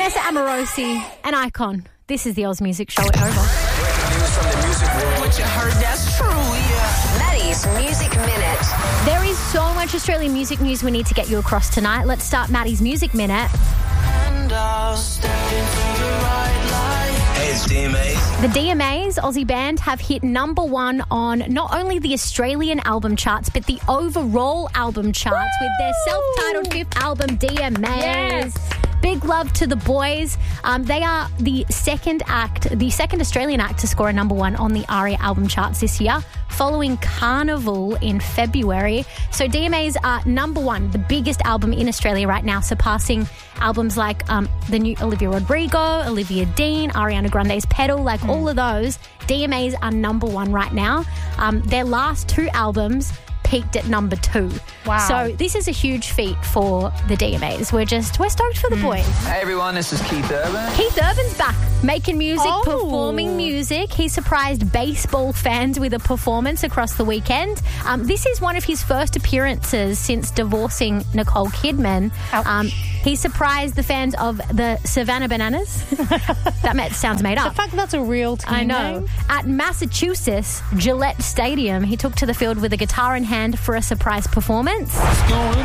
Vanessa Amorosi, an icon. This is the Oz Music Show at Nova. What you heard, that's true, yeah. Maddie's Music Minute. There is so much Australian music news we need to get you across tonight. Let's start Maddie's Music Minute. And I'll step into the right light. Hey, it's DMAs. The DMAs, Aussie band, have hit number one on not only the Australian album charts, but the overall album charts with their self-titled fifth album, DMAs. Yes. Big love to the boys. They are the second Australian act to score a number one on the ARIA album charts this year, following Carnival in February. So DMAs are number one, the biggest album in Australia right now, surpassing albums like the new Olivia Rodrigo, Olivia Dean, Ariana Grande's Pedal, like all of those. DMAs are number one right now. Their last two albums peaked at number 2. Wow. So this is a huge feat for the DMAs. We're stoked for the boys. Hey everyone, this is Keith Urban. Keith Urban's back, making music, Oh. performing music. He surprised baseball fans with a performance across the weekend. This is one of his first appearances since divorcing Nicole Kidman. Ouch. He surprised the fans of the Savannah Bananas. Sounds made The up. fact that's a real team I know. name. At Massachusetts Gillette Stadium, he took to the field with a guitar in hand for a surprise performance.